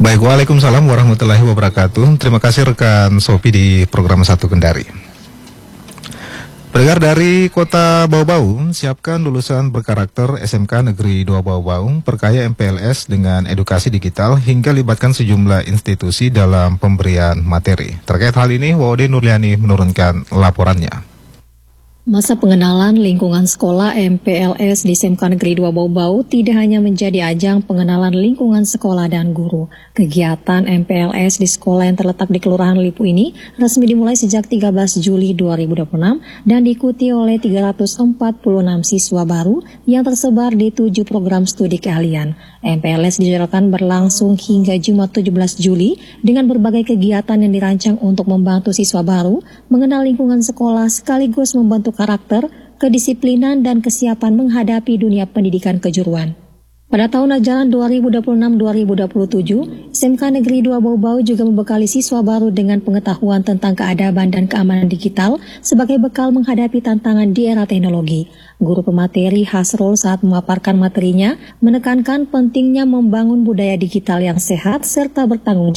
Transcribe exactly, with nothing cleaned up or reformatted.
Baik, Waalaikumsalam warahmatullahi wabarakatuh. Terima kasih rekan Sofi di program Satu Kendari. Pendengar dari Kota Bau-Bau, siapkan lulusan berkarakter S M K Negeri dua Bau-Bau, perkaya M P L S dengan edukasi digital hingga libatkan sejumlah institusi dalam pemberian materi. Terkait hal ini, Wode Nurliani menurunkan laporannya. Masa pengenalan lingkungan sekolah M P L S di S M K Negeri dua Bau-Bau tidak hanya menjadi ajang pengenalan lingkungan sekolah dan guru. Kegiatan M P L S di sekolah yang terletak di Kelurahan Lipu ini resmi dimulai sejak tiga belas Juli dua ribu dua puluh enam dan diikuti oleh tiga ratus empat puluh enam siswa baru yang tersebar di tujuh program studi keahlian. M P L S dijadwalkan berlangsung hingga Jumat tujuh belas Juli dengan berbagai kegiatan yang dirancang untuk membantu siswa baru mengenal lingkungan sekolah sekaligus membentuk karakter, kedisiplinan, dan kesiapan menghadapi dunia pendidikan kejuruan. Pada tahun ajaran dua ribu dua puluh enam dua ribu dua puluh tujuh, S M K Negeri dua Bau-Bau juga membekali siswa baru dengan pengetahuan tentang keadaban dan keamanan digital sebagai bekal menghadapi tantangan di era teknologi. Guru pemateri Hasrul saat memaparkan materinya menekankan pentingnya membangun budaya digital yang sehat serta bertanggung jawab.